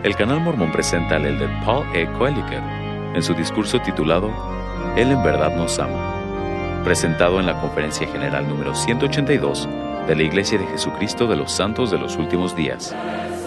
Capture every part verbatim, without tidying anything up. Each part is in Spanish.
El Canal Mormón presenta al elder Paul E. Koeliker en su discurso titulado Él en verdad nos ama, presentado en la Conferencia General número ciento ochenta y dos de la Iglesia de Jesucristo de los Santos de los Últimos Días.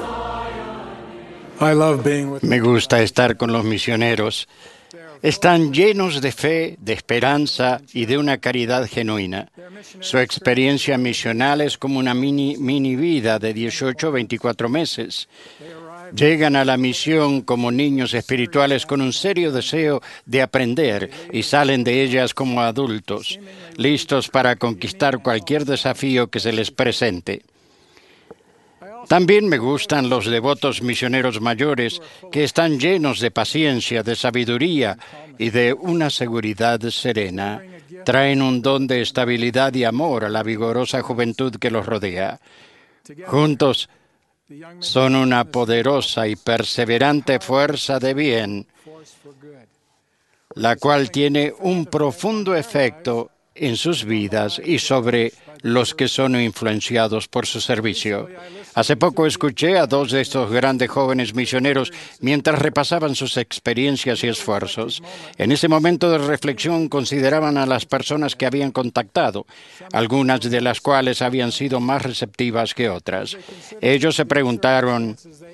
Me gusta estar con los misioneros. Están llenos de fe, de esperanza y de una caridad genuina. Su experiencia misional es como una mini, mini vida de dieciocho a veinticuatro meses. Llegan a la misión como niños espirituales con un serio deseo de aprender y salen de ellas como adultos, listos para conquistar cualquier desafío que se les presente. También me gustan los devotos misioneros mayores que están llenos de paciencia, de sabiduría y de una seguridad serena. Traen un don de estabilidad y amor a la vigorosa juventud que los rodea. Juntos son una poderosa y perseverante fuerza de bien, la cual tiene un profundo efecto en sus vidas y sobre los que son influenciados por su servicio. Hace poco escuché a dos de estos grandes jóvenes misioneros mientras repasaban sus experiencias y esfuerzos. En ese momento de reflexión consideraban a las personas que habían contactado, algunas de las cuales habían sido más receptivas que otras. Ellos se preguntaron,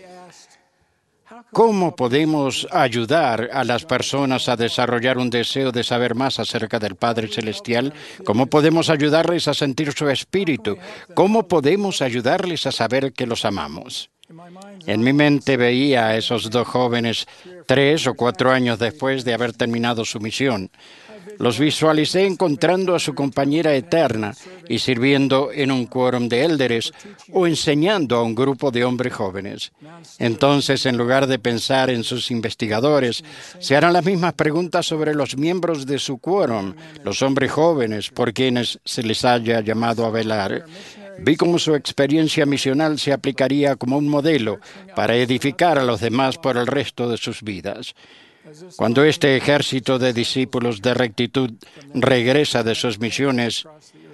¿cómo podemos ayudar a las personas a desarrollar un deseo de saber más acerca del Padre Celestial? ¿Cómo podemos ayudarles a sentir su espíritu? ¿Cómo podemos ayudarles a saber que los amamos? En mi mente veía a esos dos jóvenes tres o cuatro años después de haber terminado su misión. Los visualicé encontrando a su compañera eterna y sirviendo en un quórum de élderes o enseñando a un grupo de hombres jóvenes. Entonces, en lugar de pensar en sus investigadores, se harán las mismas preguntas sobre los miembros de su quórum, los hombres jóvenes por quienes se les haya llamado a velar. Vi cómo su experiencia misional se aplicaría como un modelo para edificar a los demás por el resto de sus vidas. Cuando este ejército de discípulos de rectitud regresa de sus misiones,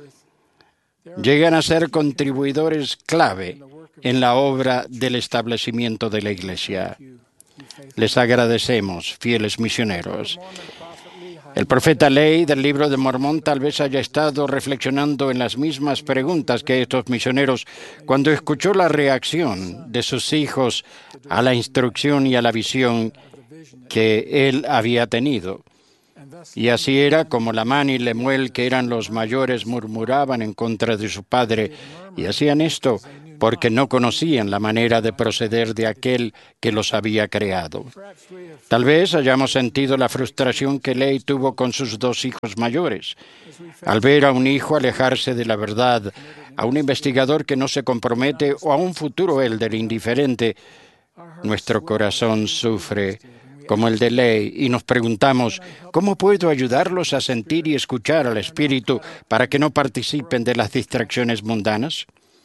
llegan a ser contribuidores clave en la obra del establecimiento de la Iglesia. Les agradecemos, fieles misioneros. El profeta Lehi del Libro de Mormón tal vez haya estado reflexionando en las mismas preguntas que estos misioneros cuando escuchó la reacción de sus hijos a la instrucción y a la visión que él había tenido. Y así era como Lamán y Lemuel, que eran los mayores, murmuraban en contra de su padre, y hacían esto porque no conocían la manera de proceder de aquel que los había creado. Tal vez hayamos sentido la frustración que Lehi tuvo con sus dos hijos mayores. Al ver a un hijo alejarse de la verdad, a un investigador que no se compromete o a un futuro élder indiferente, nuestro corazón sufre como el de Lehi, y nos preguntamos, ¿cómo puedo ayudarlos a sentir y escuchar al Espíritu para que no participen de las distracciones mundanas?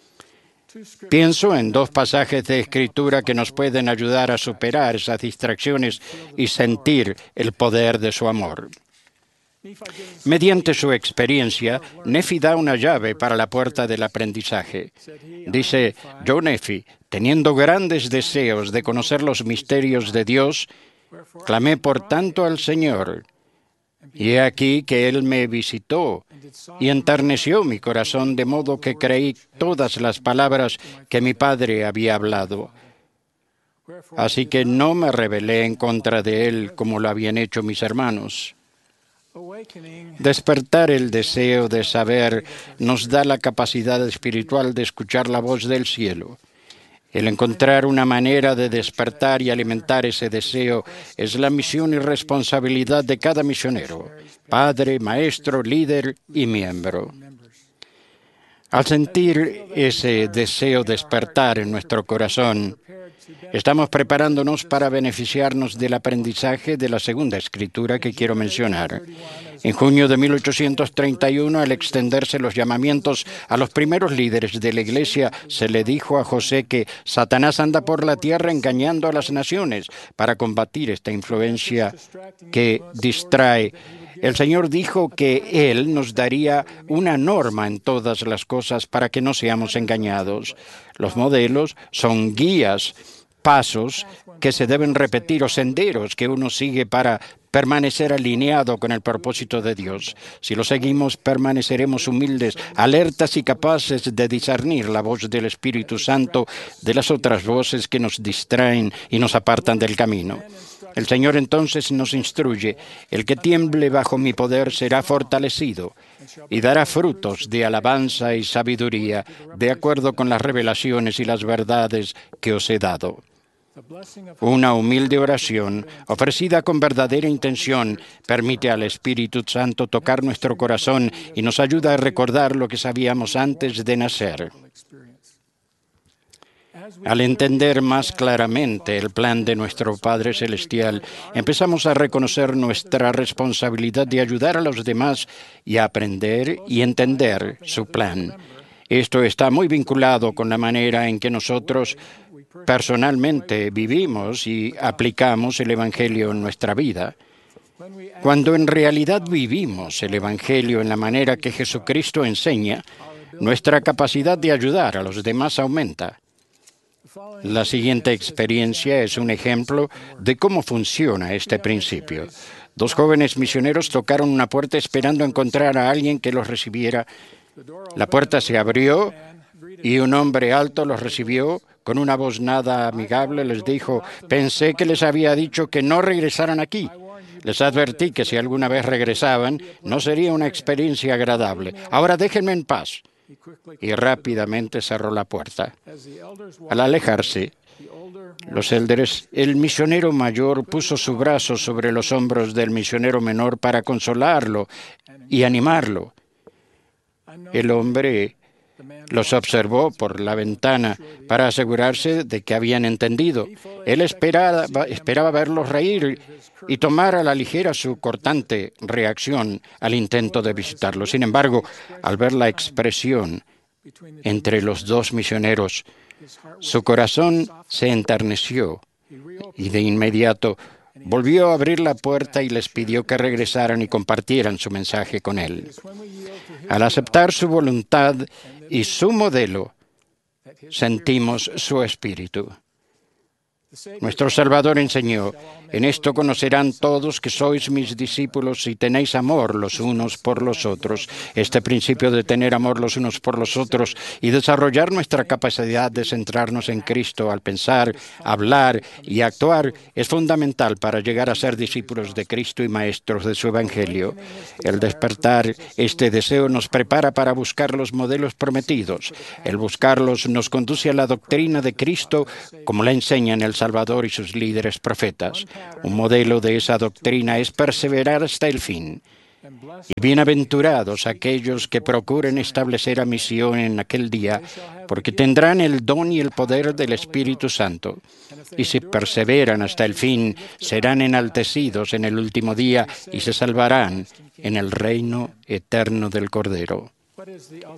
Pienso en dos pasajes de Escritura que nos pueden ayudar a superar esas distracciones y sentir el poder de su amor. Mediante su experiencia, Nefi da una llave para la puerta del aprendizaje. Dice, yo, Nefi, teniendo grandes deseos de conocer los misterios de Dios, clamé por tanto al Señor, y he aquí que Él me visitó y enterneció mi corazón, de modo que creí todas las palabras que mi padre había hablado. Así que no me rebelé en contra de Él como lo habían hecho mis hermanos. Despertar el deseo de saber nos da la capacidad espiritual de escuchar la voz del cielo. El encontrar una manera de despertar y alimentar ese deseo es la misión y responsabilidad de cada misionero, padre, maestro, líder y miembro. Al sentir ese deseo despertar en nuestro corazón, estamos preparándonos para beneficiarnos del aprendizaje de la segunda escritura que quiero mencionar. En junio de mil ochocientos treinta y uno, al extenderse los llamamientos a los primeros líderes de la Iglesia, se le dijo a José que Satanás anda por la tierra engañando a las naciones para combatir esta influencia que distrae. El Señor dijo que Él nos daría una norma en todas las cosas para que no seamos engañados. Los modelos son guías, pasos que se deben repetir o senderos que uno sigue para permanecer alineado con el propósito de Dios. Si lo seguimos, permaneceremos humildes, alertas y capaces de discernir la voz del Espíritu Santo de las otras voces que nos distraen y nos apartan del camino. El Señor entonces nos instruye: el que tiemble bajo mi poder será fortalecido y dará frutos de alabanza y sabiduría, de acuerdo con las revelaciones y las verdades que os he dado. Una humilde oración, ofrecida con verdadera intención, permite al Espíritu Santo tocar nuestro corazón y nos ayuda a recordar lo que sabíamos antes de nacer. Al entender más claramente el plan de nuestro Padre Celestial, empezamos a reconocer nuestra responsabilidad de ayudar a los demás y a aprender y entender su plan. Esto está muy vinculado con la manera en que nosotros personalmente vivimos y aplicamos el Evangelio en nuestra vida. Cuando en realidad vivimos el Evangelio en la manera que Jesucristo enseña, nuestra capacidad de ayudar a los demás aumenta. La siguiente experiencia es un ejemplo de cómo funciona este principio. Dos jóvenes misioneros tocaron una puerta esperando encontrar a alguien que los recibiera. La puerta se abrió y un hombre alto los recibió. Con una voz nada amigable les dijo: pensé que les había dicho que no regresaran aquí. Les advertí que si alguna vez regresaban, no sería una experiencia agradable. Ahora déjenme en paz. Y rápidamente cerró la puerta. Al alejarse, los élderes, el misionero mayor puso su brazo sobre los hombros del misionero menor para consolarlo y animarlo. El hombre los observó por la ventana para asegurarse de que habían entendido. Él esperaba, esperaba verlos reír y tomar a la ligera su cortante reacción al intento de visitarlos. Sin embargo, al ver la expresión entre los dos misioneros, su corazón se enterneció y de inmediato volvió a abrir la puerta y les pidió que regresaran y compartieran su mensaje con él. Al aceptar su voluntad y su modelo, sentimos su espíritu. Nuestro Salvador enseñó: en esto conocerán todos que sois mis discípulos si tenéis amor los unos por los otros. Este principio de tener amor los unos por los otros y desarrollar nuestra capacidad de centrarnos en Cristo al pensar, hablar y actuar es fundamental para llegar a ser discípulos de Cristo y maestros de su Evangelio. El despertar este deseo nos prepara para buscar los modelos prometidos. El buscarlos nos conduce a la doctrina de Cristo como la enseñan el Salvador y sus líderes profetas. Un modelo de esa doctrina es perseverar hasta el fin. Y bienaventurados aquellos que procuren establecer a misión en aquel día, porque tendrán el don y el poder del Espíritu Santo. Y si perseveran hasta el fin, serán enaltecidos en el último día y se salvarán en el reino eterno del Cordero.